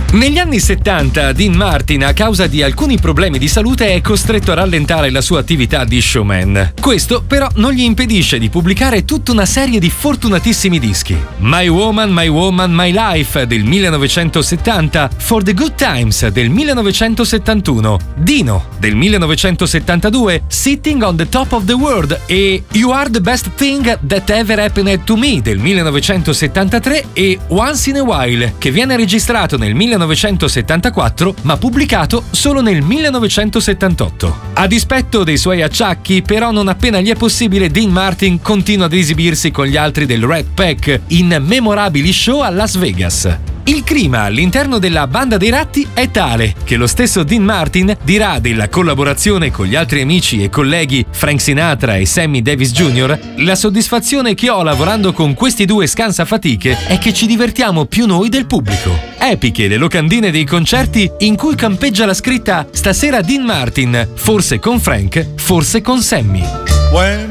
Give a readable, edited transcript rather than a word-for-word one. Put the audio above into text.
Negli anni 70 Dean Martin, a causa di alcuni problemi di salute, è costretto a rallentare la sua attività di showman. Questo però non gli impedisce di pubblicare tutta una serie di fortunatissimi dischi. My Woman, My Life del 1970, For the Good Times del 1971, Dino del 1972, Sitting on the Top of the World e You Are the Best Thing That Ever Happened to Me del 1973 e Once in a While, che viene registrato nel 1974 ma pubblicato solo nel 1978. A dispetto dei suoi acciacchi, però, non appena gli è possibile, Dean Martin continua ad esibirsi con gli altri del Rat Pack in memorabili show a Las Vegas. Il clima all'interno della Banda dei Ratti è tale che lo stesso Dean Martin dirà della collaborazione con gli altri amici e colleghi Frank Sinatra e Sammy Davis Jr.: la soddisfazione che ho lavorando con questi due scansafatiche è che ci divertiamo più noi del pubblico. Epiche le locandine dei concerti in cui campeggia la scritta: stasera Dean Martin, forse con Frank, forse con Sammy.